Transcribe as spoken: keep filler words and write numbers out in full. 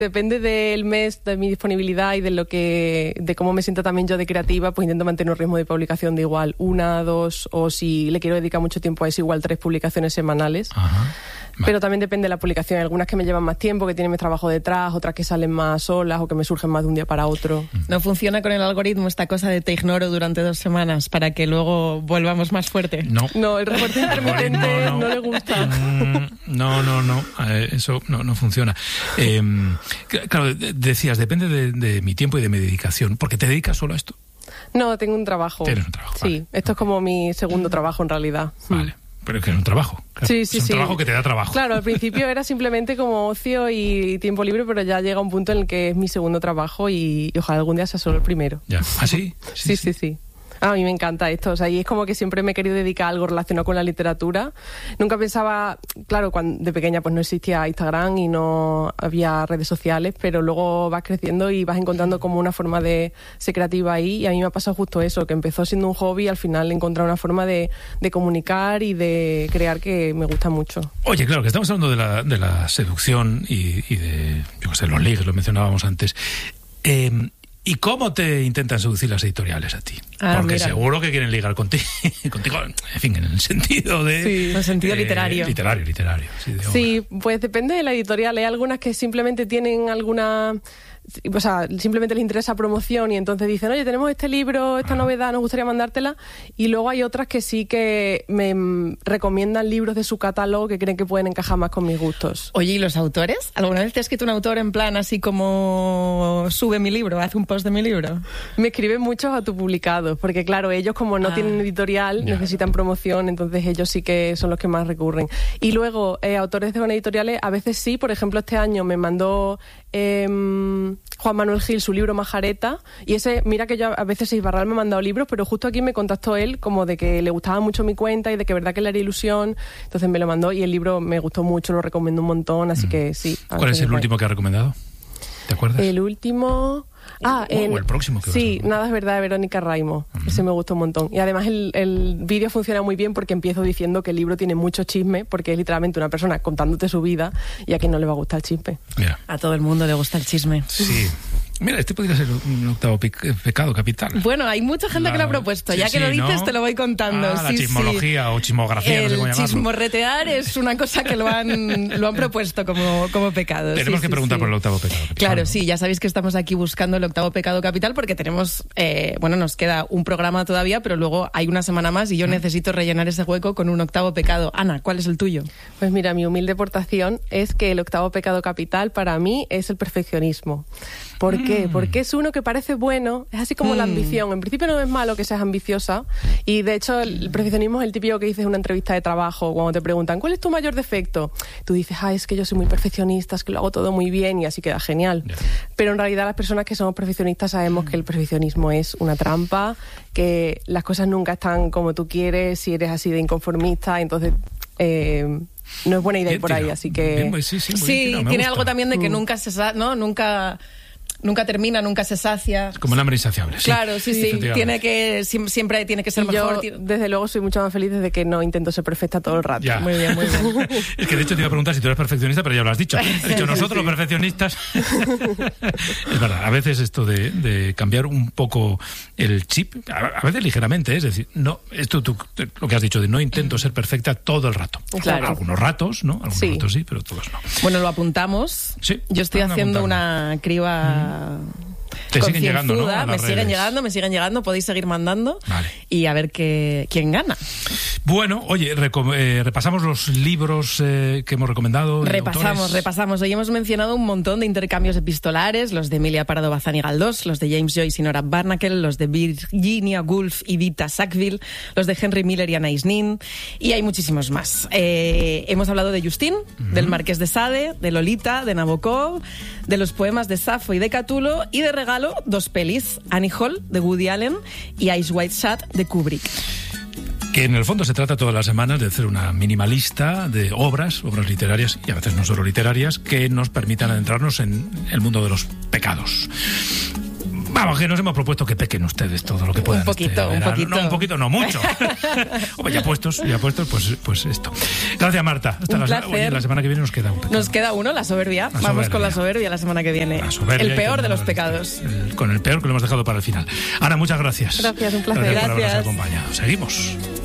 Depende del mes, de mi disponibilidad y de lo que, de cómo me siento también yo de creativa, pues intento mantener un ritmo de publicación de igual una, dos, o si le quiero dedicar mucho tiempo a eso, igual tres publicaciones semanales. Ajá. Vale. Pero también depende de la publicación. Hay algunas que me llevan más tiempo, que tienen mi trabajo detrás, otras que salen más solas o que me surgen más de un día para otro. ¿No funciona con el algoritmo esta cosa de te ignoro durante dos semanas para que luego volvamos más fuerte? No. No, el reporte intermitente no, no. no le gusta. Mm, no, no, no. Eh, eso no, no funciona. Eh, claro, decías, depende de, de mi tiempo y de mi dedicación. ¿Porque te dedicas solo a esto? No, tengo un trabajo. Tienes un trabajo. Sí, vale. Esto es como mi segundo trabajo en realidad. Vale. Pero es que es un trabajo. Claro. Sí, sí, es un sí. trabajo que te da trabajo. Claro, al principio era simplemente como ocio y tiempo libre, pero ya llega un punto en el que es mi segundo trabajo y, y ojalá algún día sea solo el primero. Ya. ¿Ah, sí? Sí, sí, sí. sí. A mí me encanta esto, o sea, y es como que siempre me he querido dedicar a algo relacionado con la literatura. Nunca pensaba, claro, cuando de pequeña pues no existía Instagram y no había redes sociales, pero luego vas creciendo y vas encontrando como una forma de ser creativa ahí, y a mí me ha pasado justo eso, que empezó siendo un hobby y al final he encontrado una forma de, de comunicar y de crear que me gusta mucho. Oye, claro, que estamos hablando de la, de la seducción y, y de, yo qué sé, los ligues, lo mencionábamos antes. Eh, ¿Y cómo te intentan seducir las editoriales a ti? Ah, Porque mira. seguro que quieren ligar contigo, contigo, en fin, en el sentido de... Sí, en el sentido eh, literario. Literario, literario. Sí, de Sí, pues depende de la editorial. Hay algunas que simplemente tienen alguna... O sea, simplemente les interesa promoción y entonces dicen, oye, tenemos este libro, esta novedad, nos gustaría mandártela. Y luego hay otras que sí que me mm, recomiendan libros de su catálogo que creen que pueden encajar más con mis gustos. Oye, ¿y los autores? ¿Alguna vez te ha escrito un autor en plan así como sube mi libro, hace un post de mi libro? Me escriben muchos autopublicados, porque claro, ellos como no Ah, tienen editorial, ya. necesitan promoción, entonces ellos sí que son los que más recurren. Y luego, eh, autores de con editoriales, a veces sí, por ejemplo, este año me mandó eh, Juan Manuel Gil su libro Majareta, y ese, mira que yo a veces Isbarral me ha mandado libros, pero justo aquí me contactó él como de que le gustaba mucho mi cuenta y de que verdad que le haría ilusión, entonces me lo mandó y el libro me gustó mucho, lo recomiendo un montón, así que sí. ¿Cuál es el último que ha recomendado? ¿Te acuerdas? El último... Ah, o, en, o el próximo que vas a sí, recomendar. Nada es verdad de Verónica Raimo. Uh-huh. Ese me gustó un montón. Y además el, el vídeo funciona muy bien porque empiezo diciendo que el libro tiene mucho chisme, porque es literalmente una persona contándote su vida y a quien no le va a gustar el chisme. Mira. A todo el mundo le gusta el chisme. Sí. Mira, este podría ser un octavo pe- pecado capital. Bueno, hay mucha gente La- que lo ha propuesto. sí, ya que sí, lo dices, ¿no? te lo voy contando. Ah, la Sí, chismología sí. o chismografía, no sé El cómo llamarlo. chismorretear es una cosa que lo han, lo han propuesto como, como pecado. Tenemos Sí, que sí, preguntar sí. por el octavo pecado capital. Claro, sí, ya sabéis que estamos aquí buscando el octavo pecado capital porque tenemos, eh, bueno, nos queda un programa todavía, pero luego hay una semana más y yo necesito rellenar ese hueco con un octavo pecado. Ana, ¿cuál es el tuyo? Pues mira, mi humilde aportación es que el octavo pecado capital para mí es el perfeccionismo. ¿Por mm. qué? Porque es uno que parece bueno, es así como mm. la ambición. En principio no es malo que seas ambiciosa y de hecho el perfeccionismo es el típico que dices en una entrevista de trabajo cuando te preguntan ¿cuál es tu mayor defecto? Tú dices, ah, es que yo soy muy perfeccionista, es que lo hago todo muy bien y así queda genial. Yeah. Pero en realidad las personas que somos perfeccionistas sabemos mm. que el perfeccionismo es una trampa, que las cosas nunca están como tú quieres, si eres así de inconformista, entonces... Eh, no es buena idea ir por ahí, así que... Bien, pues sí, sí, sí tirado, tiene gusta. algo también de que Mm. nunca se sa- ¿no? Nunca... Nunca termina, nunca se sacia. Es como el hambre insaciable. Sí. Claro, sí, sí. Tiene que, siempre tiene que ser y mejor. Yo, desde luego, soy mucho más feliz desde que no intento ser perfecta todo el rato. Ya. Muy bien, muy bien. Es que de hecho te iba a preguntar si tú eres perfeccionista, pero ya lo has dicho. Has dicho nosotros los perfeccionistas. Es verdad, a veces esto de, de cambiar un poco el chip, a, a veces ligeramente, ¿eh? Es decir, no, esto tú, lo que has dicho de no intento ser perfecta todo el rato. Claro. Algunos ratos, ¿no? Algunos Sí. ratos sí, pero todos no. Bueno, lo apuntamos. Sí, Yo estoy vamos a haciendo apuntarlo. una criba... Te siguen llegando, ¿no? concienzuda. A Me las siguen redes. llegando, me siguen llegando, podéis seguir mandando. Vale. Y a ver qué, quién gana. Bueno, oye, reco- eh, repasamos los libros eh, que hemos recomendado. de Repasamos, autores. repasamos. Hoy hemos mencionado un montón de intercambios epistolares, los de Emilia Pardo Bazán y Galdós, los de James Joyce y Nora Barnacle, los de Virginia Woolf y Vita Sackville, los de Henry Miller y Anais Nin, y hay muchísimos más. Eh, hemos hablado de Justin, uh-huh. del Marqués de Sade, de Lolita, de Nabokov, de los poemas de Safo y de Catulo, y de regalo, dos pelis, Annie Hall, de Woody Allen, y Eyes Wide Shut, de Kubrick. Que en el fondo se trata todas las semanas de hacer una minimalista de obras, obras literarias, y a veces no solo literarias, que nos permitan adentrarnos en el mundo de los pecados. Vamos, que nos hemos propuesto que pequen ustedes todo lo que puedan. Un poquito, este un poquito. No, un poquito, no mucho. Hombre, ya puestos, ya puestos, pues, pues esto. Gracias, Marta. Hasta Un la, placer. oye, la semana que viene nos queda un pecado. Nos queda uno, la soberbia. La Vamos soberbia. con la soberbia la semana que viene. La soberbia el y peor con de los la- pecados. el- con el peor que lo hemos dejado para el final. Ana, muchas gracias. Gracias, un placer. Gracias por habernos Gracias. acompañado. Seguimos.